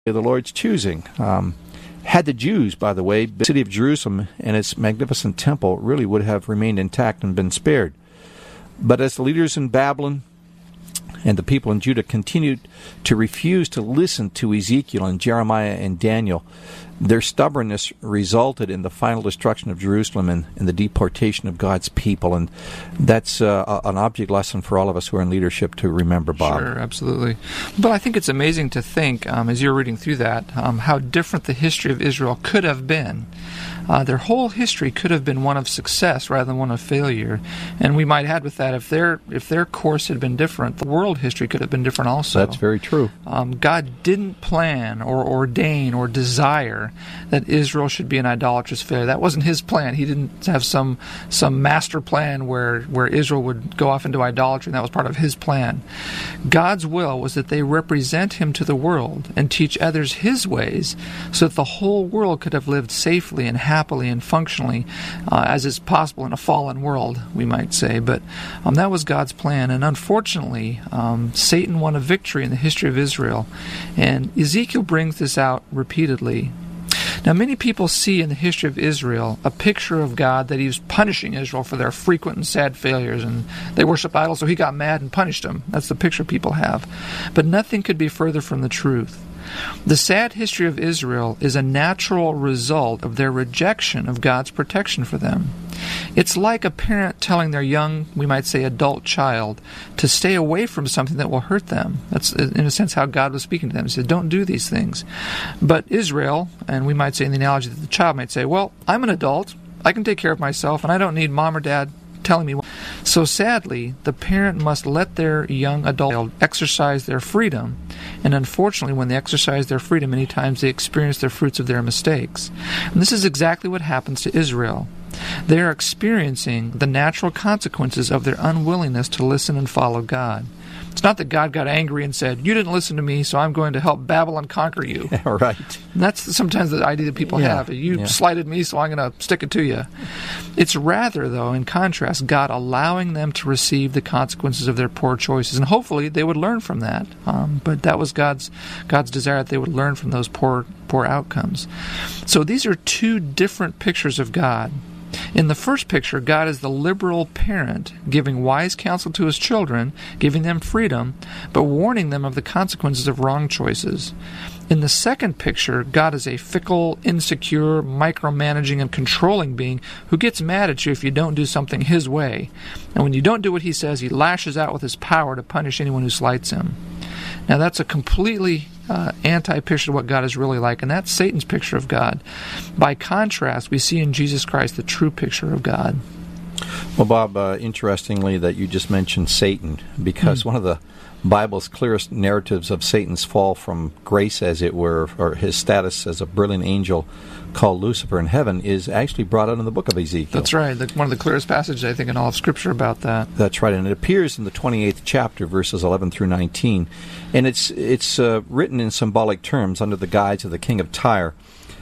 of the Lord's choosing. Had the Jews, by the way, the city of Jerusalem and its magnificent temple really would have remained intact and been spared. But as the leaders in Babylon and the people in Judah continued to refuse to listen to Ezekiel and Jeremiah and Daniel, their stubbornness resulted in the final destruction of Jerusalem and the deportation of God's people. And that's an object lesson for all of us who are in leadership to remember, Bob. Sure, absolutely. But I think it's amazing to think, as you're reading through that, how different the history of Israel could have been. Their whole history could have been one of success rather than one of failure. And we might add with that, if their course had been different, the world history could have been different also. That's very true. God didn't plan or ordain or desire that Israel should be an idolatrous failure. That wasn't his plan. He didn't have some master plan where Israel would go off into idolatry, and that was part of his plan. God's will was that they represent him to the world and teach others his ways so that the whole world could have lived safely and happily and functionally as is possible in a fallen world, we might say. But that was God's plan. And unfortunately, Satan won a victory in the history of Israel. And Ezekiel brings this out repeatedly. Now, many people see in the history of Israel a picture of God that he was punishing Israel for their frequent and sad failures, and they worship idols, so he got mad and punished them. That's the picture people have. But nothing could be further from the truth. The sad history of Israel is a natural result of their rejection of God's protection for them. It's like a parent telling their young, we might say adult child, to stay away from something that will hurt them. That's, in a sense, how God was speaking to them. He said, don't do these things. But Israel, and we might say in the analogy that the child might say, well, I'm an adult, I can take care of myself, and I don't need mom or dad telling me. So sadly, the parent must let their young adult exercise their freedom, and unfortunately, when they exercise their freedom, many times they experience the fruits of their mistakes. And this is exactly what happens to Israel. They are experiencing the natural consequences of their unwillingness to listen and follow God. It's not that God got angry and said, you didn't listen to me, so I'm going to help Babylon conquer you. Right. And that's sometimes the idea that people have. You slighted me, so I'm going to stick it to you. It's rather, though, in contrast, God allowing them to receive the consequences of their poor choices. And hopefully they would learn from that. But that was God's desire, that they would learn from those poor outcomes. So these are two different pictures of God. In the first picture, God is the liberal parent, giving wise counsel to his children, giving them freedom, but warning them of the consequences of wrong choices. In the second picture, God is a fickle, insecure, micromanaging, and controlling being who gets mad at you if you don't do something his way. And when you don't do what he says, he lashes out with his power to punish anyone who slights him. Now that's a completely anti-picture of what God is really like, and that's Satan's picture of God. By contrast, we see in Jesus Christ the true picture of God. Well, Bob, interestingly that you just mentioned Satan, because one of the Bible's clearest narratives of Satan's fall from grace, as it were, or his status as a brilliant angel called Lucifer in heaven, is actually brought out in the book of Ezekiel. That's right. One of the clearest passages, I think, in all of Scripture about that. That's right, and it appears in the 28th chapter, verses 11 through 19. And it's written in symbolic terms under the guise of the king of Tyre.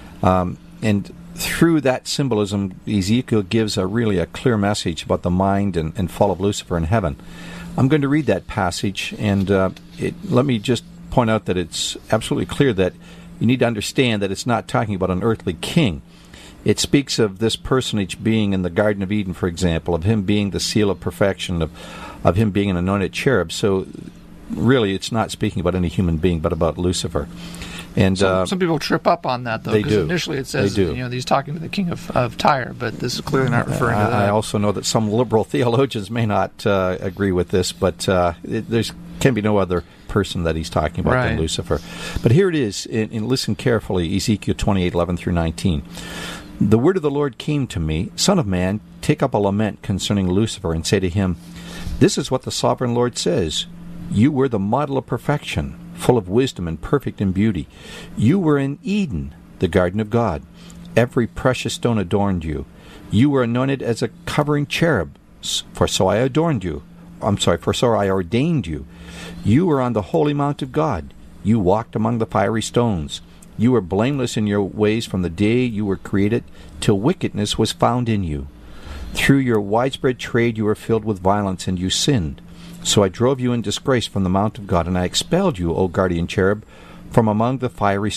And through that symbolism, Ezekiel gives really a clear message about the mind and fall of Lucifer in heaven. I'm going to read that passage, and let me just point out that it's absolutely clear that you need to understand that it's not talking about an earthly king. It speaks of this personage being in the Garden of Eden, for example, of him being the seal of perfection, of him being an anointed cherub. So really it's not speaking about any human being, but about Lucifer. And some people trip up on that, though, because initially it says he's talking to the king of Tyre, but this is clearly not referring to that. I also know that some liberal theologians may not agree with this, but there can be no other person that he's talking about than Lucifer. But here it is, and listen carefully, Ezekiel 28:11 through 19. The word of the Lord came to me, Son of man, take up a lament concerning Lucifer, and say to him, this is what the sovereign Lord says. You were the model of perfection, full of wisdom and perfect in beauty. You were in Eden, the garden of God. Every precious stone adorned you. You were anointed as a covering cherub, for so I ordained you. You were on the holy mount of God. You walked among the fiery stones. You were blameless in your ways from the day you were created till wickedness was found in you. Through your widespread trade you were filled with violence, and you sinned. So I drove you in disgrace from the mount of God, and I expelled you, O guardian cherub, from among the fiery